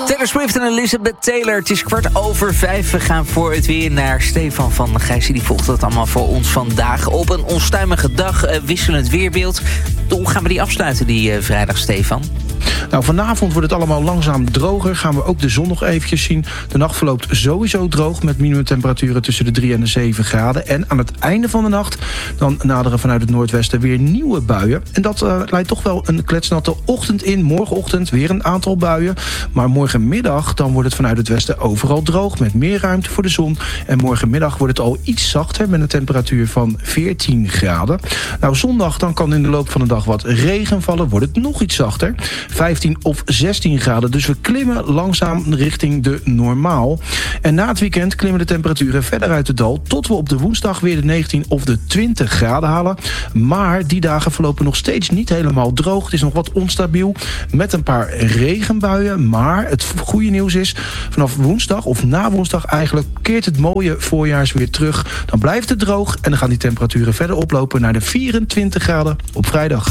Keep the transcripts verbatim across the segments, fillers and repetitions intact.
Taylor Swift en Elizabeth Taylor. Het is kwart over vijf. We gaan voor het weer naar Stefan van Gijzen. Die volgt dat allemaal voor ons vandaag. Op een onstuimige dag, uh, wisselend weerbeeld. Hoe gaan we die afsluiten, die uh, vrijdag, Stefan? Nou, vanavond wordt het allemaal langzaam droger. Gaan we ook de zon nog eventjes zien. De nacht verloopt sowieso droog met minimumtemperaturen tussen de drie en de zeven graden. En aan het einde van de nacht dan naderen vanuit het noordwesten weer nieuwe buien. En dat uh, leidt toch wel een kletsnatte ochtend in. Morgenochtend weer een aantal buien. Maar morgenmiddag dan wordt het vanuit het westen overal droog met meer ruimte voor de zon. En morgenmiddag wordt het al iets zachter met een temperatuur van veertien graden. Nou, zondag dan kan in de loop van de dag wat regen vallen. Wordt het nog iets zachter. vijftien of zestien graden. Dus we klimmen langzaam richting de normaal. En na het weekend klimmen de temperaturen verder uit het dal, tot we op de woensdag weer de negentien of de twintig graden halen. Maar die dagen verlopen nog steeds niet helemaal droog. Het is nog wat onstabiel met een paar regenbuien. Maar het goede nieuws is, vanaf woensdag of na woensdag eigenlijk keert het mooie voorjaars weer terug. Dan blijft het droog en dan gaan die temperaturen verder oplopen naar de vierentwintig graden op vrijdag.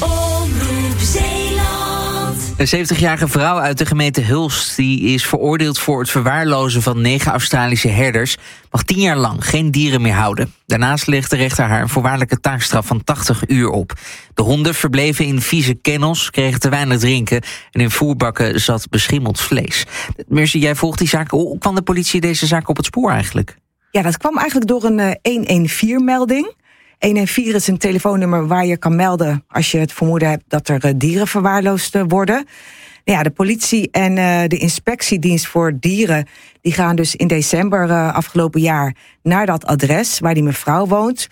Een zeventigjarige vrouw uit de gemeente Hulst die is veroordeeld voor het verwaarlozen van negen Australische herders, mag tien jaar lang geen dieren meer houden. Daarnaast legt de rechter haar een voorwaardelijke taakstraf van tachtig uur op. De honden verbleven in vieze kennels, kregen te weinig drinken en in voerbakken zat beschimmeld vlees. Mercy, jij volgt die zaak. Hoe kwam de politie deze zaak op het spoor eigenlijk? Ja, dat kwam eigenlijk door een uh, honderdvierzehn-melding. honderdvierzehn is een telefoonnummer waar je kan melden als je het vermoeden hebt dat er uh, dieren verwaarloosd worden. Ja, de politie en uh, de inspectiedienst voor dieren die gaan dus in december uh, afgelopen jaar naar dat adres waar die mevrouw woont.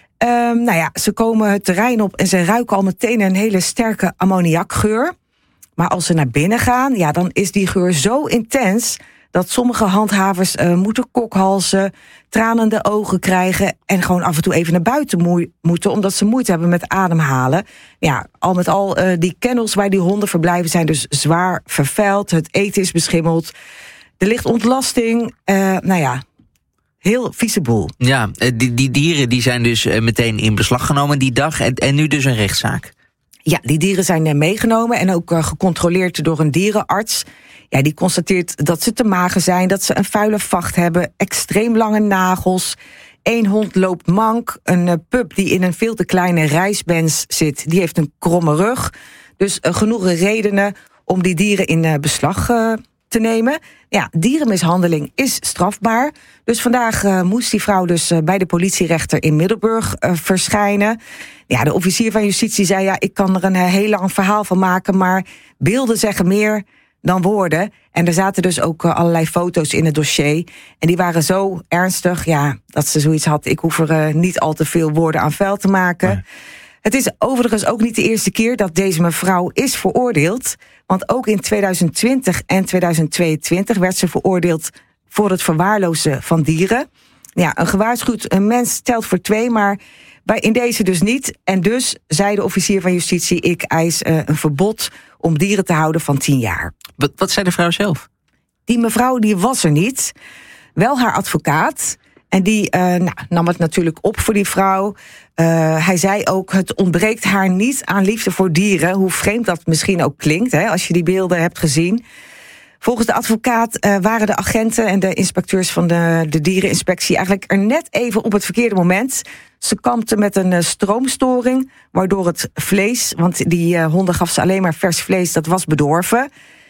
Um, nou ja, ze komen het terrein op en ze ruiken al meteen een hele sterke ammoniakgeur. Maar als ze naar binnen gaan, ja, dan is die geur zo intens dat sommige handhavers uh, moeten kokhalzen, tranende ogen krijgen en gewoon af en toe even naar buiten moe- moeten, omdat ze moeite hebben met ademhalen. Ja, al met al, uh, die kennels waar die honden verblijven zijn dus zwaar vervuild. Het eten is beschimmeld. Er ligt ontlasting. Uh, nou ja, heel vieze boel. Ja, die, die dieren die zijn dus meteen in beslag genomen die dag en, en nu dus een rechtszaak. Ja, die dieren zijn meegenomen en ook uh, gecontroleerd door een dierenarts. Ja, die constateert dat ze te mager zijn, dat ze een vuile vacht hebben, extreem lange nagels. Eén hond loopt mank, een uh, pup die in een veel te kleine reisbens zit, die heeft een kromme rug. Dus uh, genoeg redenen om die dieren in uh, beslag uh, te nemen. Ja, dierenmishandeling is strafbaar. Dus vandaag uh, moest die vrouw dus uh, bij de politierechter in Middelburg uh, verschijnen. Ja, de officier van justitie zei, ja, ik kan er een uh, heel lang verhaal van maken, maar beelden zeggen meer dan woorden. En er zaten dus ook uh, allerlei foto's in het dossier. En die waren zo ernstig, ja, dat ze zoiets had, ik hoef er uh, niet al te veel woorden aan vuil te maken. Nee. Het is overigens ook niet de eerste keer dat deze mevrouw is veroordeeld. Want ook in tweeduizend twintig en tweeduizend tweeëntwintig werd ze veroordeeld voor het verwaarlozen van dieren. Ja, een gewaarschuwd een mens telt voor twee, maar bij in deze dus niet. En dus zei de officier van justitie, ik eis uh, een verbod om dieren te houden van tien jaar. Wat, wat zei de vrouw zelf? Die mevrouw die was er niet. Wel haar advocaat. En die uh, nou, nam het natuurlijk op voor die vrouw. Uh, hij zei ook, het ontbreekt haar niet aan liefde voor dieren. Hoe vreemd dat misschien ook klinkt, hè, als je die beelden hebt gezien. Volgens de advocaat uh, waren de agenten en de inspecteurs van de, de diereninspectie eigenlijk er net even op het verkeerde moment. Ze kampten met een uh, stroomstoring, waardoor het vlees, want die uh, honden gaf ze alleen maar vers vlees, dat was bedorven.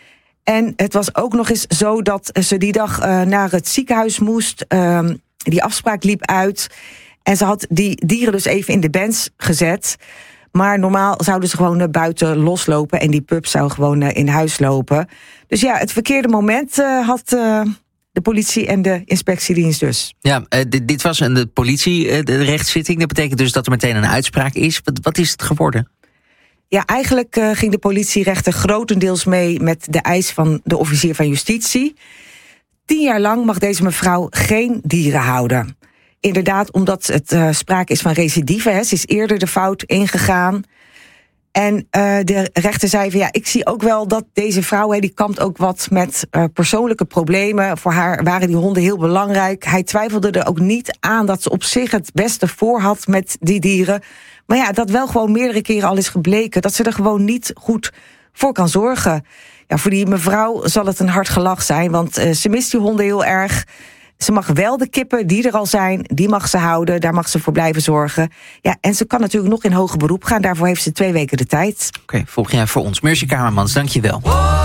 En het was ook nog eens zo dat ze die dag uh, naar het ziekenhuis moest. Uh, die afspraak liep uit. En ze had die dieren dus even in de bens gezet. Maar normaal zouden ze gewoon uh, buiten loslopen. En die pup zou gewoon uh, in huis lopen. Dus ja, het verkeerde moment uh, had uh, de politie en de inspectiedienst dus. Ja, uh, dit, dit was een de politie uh, de rechtszitting. Dat betekent dus dat er meteen een uitspraak is. Wat, wat is het geworden? Ja, eigenlijk uh, ging de politierechter grotendeels mee met de eis van de officier van justitie. Tien jaar lang mag deze mevrouw geen dieren houden. Inderdaad, omdat het uh, sprake is van recidive. Hè. Ze is eerder de fout ingegaan. En uh, de rechter zei van ja, ik zie ook wel dat deze vrouw, hè, die kampt ook wat met uh, persoonlijke problemen. Voor haar waren die honden heel belangrijk. Hij twijfelde er ook niet aan dat ze op zich het beste voor had met die dieren. Maar ja, dat wel gewoon meerdere keren al is gebleken dat ze er gewoon niet goed voor kan zorgen. Ja, voor die mevrouw zal het een hard gelach zijn, want uh, ze mist die honden heel erg. Ze mag wel de kippen die er al zijn, die mag ze houden. Daar mag ze voor blijven zorgen. Ja, en ze kan natuurlijk nog in hoger beroep gaan. Daarvoor heeft ze twee weken de tijd. Oké, okay, volg jij voor ons. Mercy Kamermans, dank je wel.